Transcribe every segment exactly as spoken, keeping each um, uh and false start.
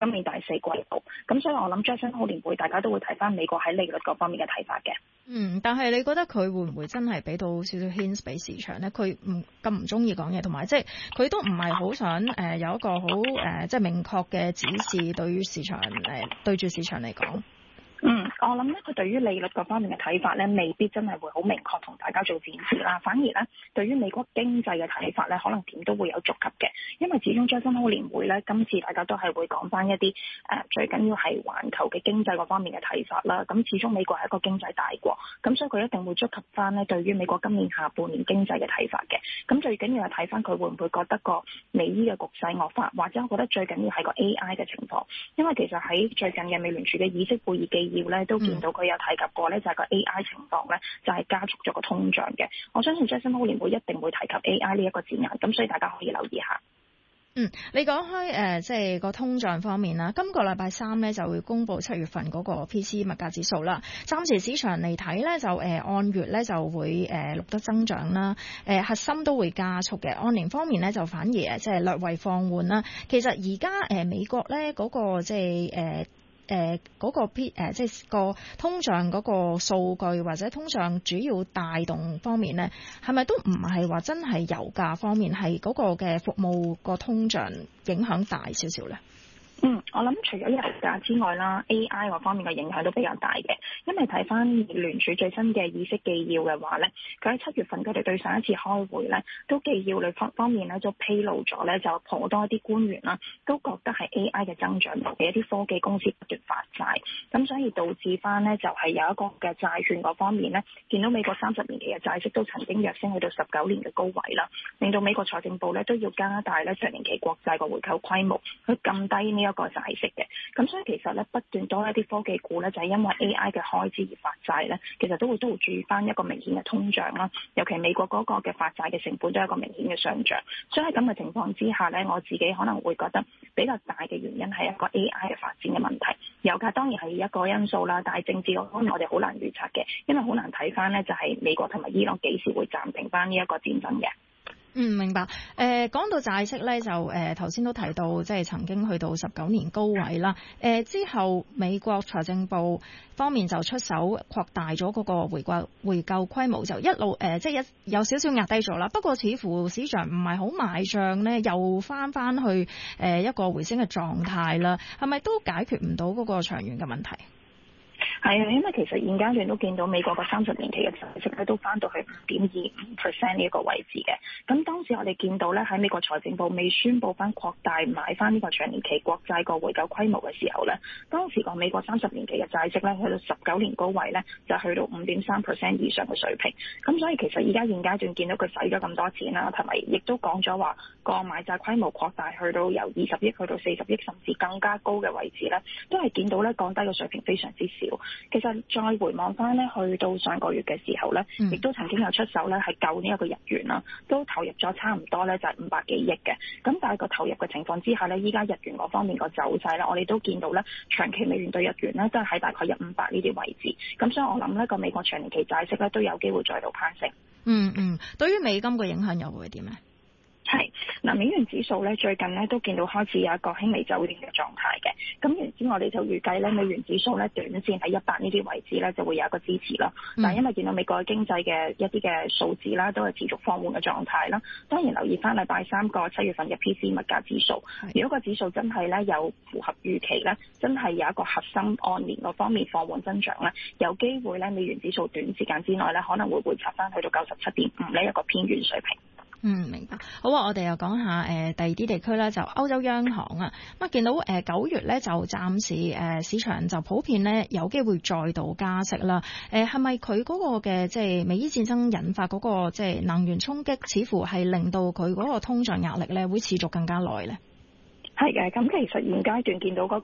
今年第四季度。咁所以我諗 Jackson Hole 年會大家都會睇翻美國喺利率嗰方面嘅睇法嘅。 嗯，但係你覺得佢會唔會真係俾到少少 hints 俾市場咧？佢唔咁唔中意講嘢，同埋即係佢都唔係好想誒、呃、有一個好誒、呃、即係明確嘅指示對於市場誒、呃、對住市場嚟講。 嗯，我諗咧，佢對於利率嗰方面嘅睇法咧，未必真係會好明確同大家做展示啦。反而咧，對於美國經濟嘅睇法咧，可能點都會有觸及嘅。因為始終 Jackson Hole 年會咧，今次大家都係會講翻一啲誒、呃，最緊要係環球嘅經濟嗰方面嘅睇法啦。咁始終美國係一個經濟大國，咁所以佢一定會觸及翻咧，對於美國今年下半年經濟嘅睇法嘅。咁最緊要係睇翻佢會唔會覺得個美伊嘅局勢惡化，或者我覺得最緊要係個 A I 嘅情況。因為其實喺最近嘅美聯儲嘅議息會議記要咧，都見到佢有提及過咧，就係個 A I 情況咧，就係加速咗個通脹嘅。我相信 Jackson Hole 年會一定會提及 A I 呢一個字眼，咁所以大家可以留意下。 嗯，你講開誒，即係個通脹方面啦，今個禮拜三咧就會公布七月份嗰個 P C E 物價指數啦。暫時市場嚟睇咧，就誒、呃、按月咧就會誒錄得增長啦，誒、呃、核心都會加速嘅。按年方面咧就反而誒即係略為放緩啦。其實而家誒美國咧嗰、那個即係誒。呃誒嗰、呃那個 P 誒、呃、即係個通脹嗰個數據或者通脹主要帶動方面咧，係咪都唔係話真係油價方面係嗰個嘅服務個通脹影響大少少咧？ 嗯，我諗除咗油價之外啦 ，A I 嗰方面嘅影響都比較大嘅，因為睇翻聯儲最新嘅議息紀要嘅話咧，佢喺七月份佢哋對上一次開會咧，都紀要裏方方面咧就披露咗咧，就好多一啲官員啦，都覺得係 A I 嘅增長同嘅一啲科技公司不斷發債，咁所以導致翻咧就係有一個嘅債券嗰方面咧，見到美國三十年期嘅債息都曾經躍升去到十九年嘅高位啦，令到美國財政部咧都要加大咧長年期國債個回購規模，去撳低呢一個債息嘅，咁所以其實咧不斷多一啲科技股咧，就係因為 A I 嘅開支而發債咧，其實都會都會注意翻一個明顯嘅通脹啦。尤其美國嗰個嘅發債嘅成本都有一個明顯嘅上漲，所以喺咁嘅情況之下咧，我自己可能會覺得比較大嘅原因係一個 A I 嘅發展嘅問題。油價當然係一個因素啦，但係政治嗰方面我哋好難預測嘅，因為好難睇翻咧就係美國同埋伊朗幾時會暫停翻呢一個戰爭嘅。 嗯，明白。誒、呃，講到債息咧，就誒頭先都提到，即係曾經去到十九年高位啦。誒、呃、之後，美國財政部方面就出手擴大咗嗰個回購回購規模，就一路誒、呃，即係一有少少壓低咗啦。不過，似乎市場唔係好買帳咧，又翻翻去誒、呃、一個回升嘅狀態啦。係咪都解決唔到嗰個長遠嘅問題？ 係啊，因為其實現階段都見到美國個三十年期嘅債息咧都翻到去五點二五 percent 呢一個位置嘅。咁當時我哋見到咧喺美國財政部未宣布翻擴大買翻呢個長年期國債個回購規模嘅時候咧，當時個美國三十年期嘅債息咧去到十九年高位咧就去到五點三 percent 以上嘅水平。咁所以其實而家現階段見到佢使咗咁多錢啦，同埋亦都講咗話個買債規模擴大去到由二十億去到四十億甚至更加高嘅位置咧，都係見到咧降低嘅水平非常之少。其實再回望翻咧，去到上個月嘅時候咧，亦都曾經有出手咧，係救呢一個日元啦，都投入咗差唔多咧，就係五百幾億嘅。咁但係個投入嘅情況之下咧，依家日元嗰方面個走勢咧，我哋都見到咧，長期美元對日元咧都係喺大概一五八呢啲位置。咁所以我諗呢個美國長年期債息咧都有機會再度攀升。 嗯嗯，對於美金嘅影響又會點咧？ 係嗱，美元指數咧最近咧都見到開始有一個輕微走跌嘅狀態嘅。咁原先我哋就預計咧，美元指數咧短線喺一百呢啲位置咧就會有一個支持啦。嗯、但係因為見到美國嘅經濟嘅一啲嘅數字啦，都係持續放緩嘅狀態啦。當然留意翻禮拜三個七月份嘅 P C E 物價指數，如果個指數真係咧有符合預期咧，真係有一個核心按年嗰方面放緩增長咧，有機會咧美元指數短時間之內咧可能會回插翻去到九十七點五呢一個偏軟水平。 嗯，明白。好啊，我哋又講下誒、呃、第二啲地區咧，就歐洲央行啊，咁啊見到誒九、呃、月咧就暫時誒、呃、市場就普遍咧有機會再度加息啦。誒係咪佢嗰個嘅即係美伊戰爭引發嗰、那個即係能源衝擊，似乎係令到佢嗰個通脹壓力咧會持續更加耐咧？ 係嘅，咁其實現階段見到嗰個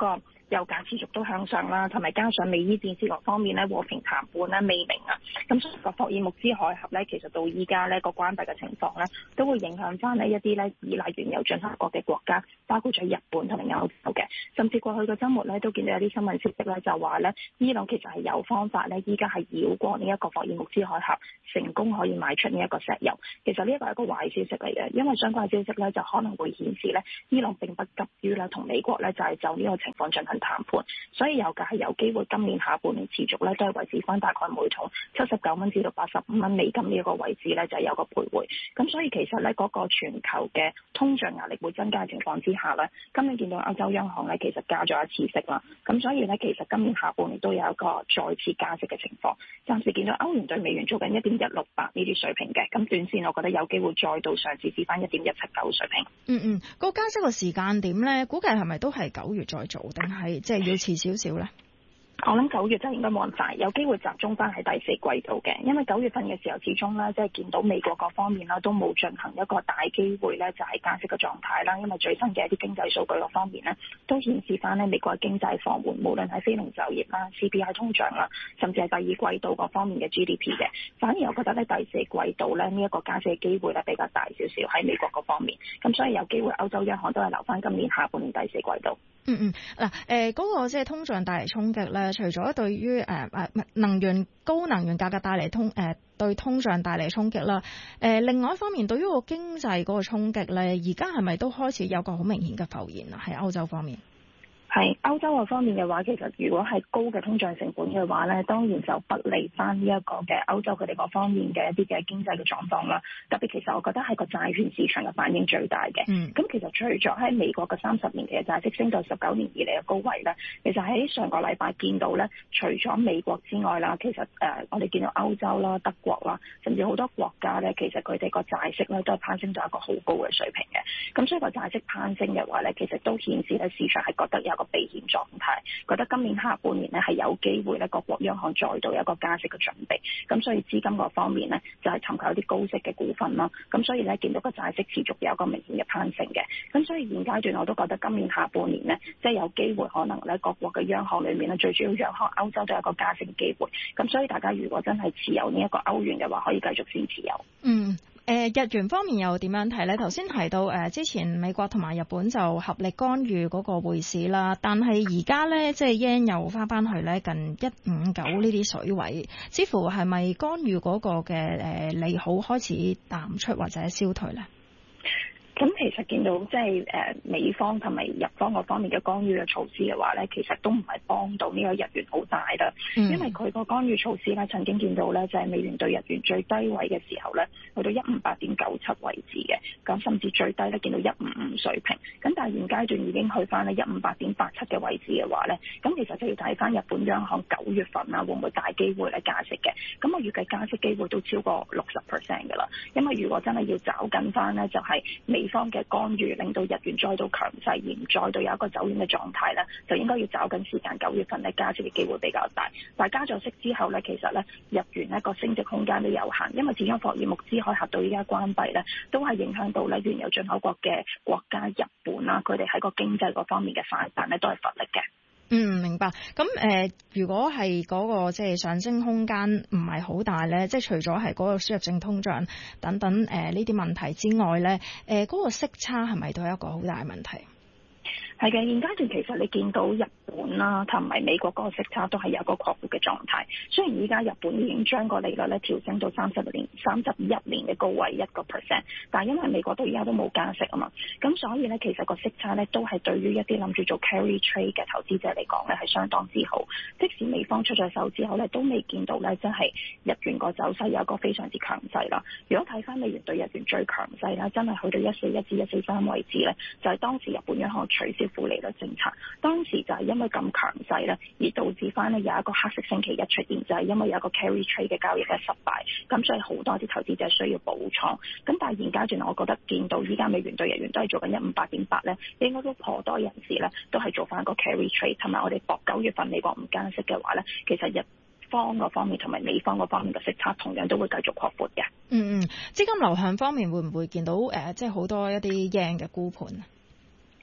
油價持續都向上啦，同埋加上美伊戰事各方面咧和平談判咧未明啊，咁所以個霍爾木茲海峽咧其實到依家咧個關閉嘅情況咧都會影響翻呢一啲咧依賴原油進口國嘅國家，包括咗日本同埋歐洲嘅，甚至過去個週末咧都見到有啲新聞消息咧就話咧伊朗其實係有方法咧依家係繞過呢一個霍爾木茲海峽，成功可以賣出呢一個石油。其實呢一個係一個壞消息嚟嘅，因為相關消息咧就可能會顯示咧伊朗並不急於咧同美國咧就係就呢個情況進行談判，所以油價係有機會今年下半年持續咧都係維持翻大概每桶七十九蚊至到八十五蚊美金呢一個位置咧就係有個徘徊。咁所以其實咧嗰個全球嘅通脹壓力會增加嘅情況之下咧，今年見到歐洲央行咧其實加咗一次息啦，咁所以咧其實今年下半年都有一個再次加息嘅情況。暫時見到歐元對美元做緊一點一六八呢啲水平嘅，咁短線我覺得有機會再度上至至翻一點一七九水平。 嗯嗯，個加息個時間點咧，估計係咪都係九月再做，定係即係要遲少少咧？ 我諗九月真係應該冇咁快，有機會集中翻喺第四季度嘅，因為九月份嘅時候始終咧，即係見到美國各方面啦都冇進行一個大機會咧就係加息嘅狀態啦，因為最新嘅一啲經濟數據各方面咧都顯示翻咧美國嘅經濟放緩，無論係非農就業啦、C P I 通脹啦，甚至係第二季度各方面嘅 G D P 嘅，反而我覺得咧第四季度咧呢一個加息嘅機會咧比較大少少喺美國嗰方面，咁所以有機會歐洲央行都係留翻今年下半年第四季度。 嗯嗯，嗱、呃，誒、那、嗰個即係通脹帶嚟衝擊咧，除咗對於誒誒能源高能源價格帶嚟通誒、呃、對通脹帶嚟衝擊啦，誒、呃、另外一方面對於個經濟嗰個衝擊咧，而家係咪都開始有個好明顯嘅浮現啊？喺歐洲方面。 係歐洲嗰方面嘅話，其實如果係高嘅通脹成本嘅話咧，當然就不利翻呢一個嘅歐洲佢哋嗰方面嘅一啲嘅經濟嘅狀況啦。特別其實我覺得係個債券市場嘅反應最大嘅。嗯，咁其實除咗喺美國嘅三十年期嘅債息升到十九年以嚟嘅高位咧，其實喺上個禮拜見到咧，除咗美國之外啦，其實誒、呃、我哋見到歐洲啦、德國啦，甚至好多國家咧，其實佢哋個債息咧都係攀升到一個好高嘅水平嘅。咁所以個債息攀升嘅話咧，其實都顯示咧市場係覺得有個避險狀態，覺得今年下半年咧係有機會咧各國央行再度有一個加息嘅準備，咁所以資金嗰方面咧就係尋求一啲高息嘅股份啦，咁所以咧見到個債息持續有一個明顯嘅攀升嘅，咁所以現階段我都覺得今年下半年咧即係有機會可能咧各國嘅央行裏面咧最主要央行歐洲都有一個加息嘅機會，咁所以大家如果真係持有呢一個歐元嘅話，可以繼續先持有。嗯。 誒、呃、日元方面又點樣睇咧？頭先提到誒、呃、之前美國同埋日本就合力干預嗰個匯市啦，但係而家咧即係 yen 又翻翻去咧近一五九呢啲水位，似乎係咪干預嗰個嘅誒、呃、利好開始淡出或者消退咧？ 咁其實見到即係誒美方同埋日方嗰方面嘅干預嘅措施嘅話咧，其實都唔係幫到呢個日元好大啦。嗯、因為佢個干預措施咧，曾經見到咧就係美元對日元最低位嘅時候咧，去到一五八點九七位置嘅，咁甚至最低咧見到一五五水平。咁但係現階段已經去翻咧一五八點八七嘅位置嘅話咧，咁其實就要睇翻日本央行九月份啊會唔會大機會咧加息嘅。咁我預計加息機會都超過六十 percent 㗎啦。因為如果真係要找緊翻咧，就係美方嘅干預令到日元再度強勢，而唔再度有一個走遠嘅狀態咧，就應該要找緊時間九月份咧加息嘅機會比較大。但係加咗息之後咧，其實咧日元呢個升值空間都有限，因為始終霍爾木茲海峽到依家關閉咧，都係影響到咧原油進口國嘅國家日本啦，佢哋喺個經濟嗰方面嘅反彈咧都係乏力嘅。 嗯，明白。咁誒、呃，如果係嗰、那個即係上升空間唔係好大咧，即係除咗係嗰個輸入性通脹等等誒呢啲問題之外咧，誒、呃、嗰、那個息差係咪都係一個好大嘅問題？ 係嘅，現階段其實你見到日本啦同埋美國嗰個息差都係有個擴闊嘅狀態。雖然依家日本已經將個利率咧調升到三十年、三十一年嘅高位一個 percent， 但係因為美國到而家都冇加息啊嘛，咁所以咧其實個息差咧都係對於一啲諗住做 carry trade 嘅投資者嚟講咧係相當之好。即使美方出咗手之後咧，都未見到咧即係日元個走勢有一個非常之強勢啦。如果睇翻美元對日元最強勢啦，真係去到一四一至一四三位置咧，就係、是、當時日本央行取消負利率政策，當時就係因為咁強勢咧，而導致翻咧有一個黑色星期一出現，就係、是、因為有一個 carry trade 嘅交易嘅失敗，咁所以好多啲投資者需要補倉。咁但係現階段，我覺得見到依家美元對日元都係做緊一五八點八咧，應該都頗多人士咧都係做翻一個 carry trade，同埋我哋博九月份美國唔加息嘅話咧，其實日方嗰方面同埋美方嗰方面嘅息差同樣都會繼續擴闊嘅。嗯嗯， 資金流向方面會唔會見到誒、呃，即係好多一啲 yen 嘅沽盤？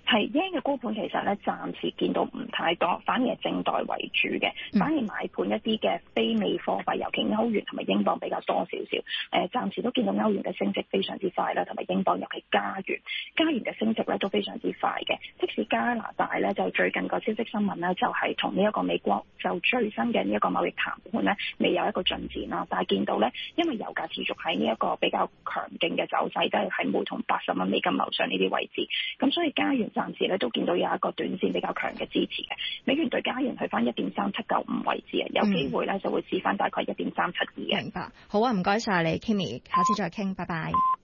係 yen 嘅沽盤其實咧暫時見到唔太多，反而係靜待為主嘅，反而買盤一啲嘅非美貨幣，尤其歐元同埋英鎊比較多少少。誒、呃，暫時都見到歐元嘅升值非常之快啦，同埋英鎊尤其加元，加元嘅升值咧都非常之快嘅。即使加拿大咧就最近個消息新聞咧就係同呢一個美國就最新嘅呢一個貿易談判咧未有一個進展啦，但係見到咧因為油價持續喺呢一個比較強勁嘅走勢，都係喺每桶八十蚊美金樓上呢啲位置，咁所以加元暫時咧都見到有一個短線比較強嘅支持嘅，美元對加元去翻一點三七九五位置啊，有機會咧就會試翻大概一點三七二嘅。 明白，好啊，唔該晒你 Kimmy，下次再傾，拜拜。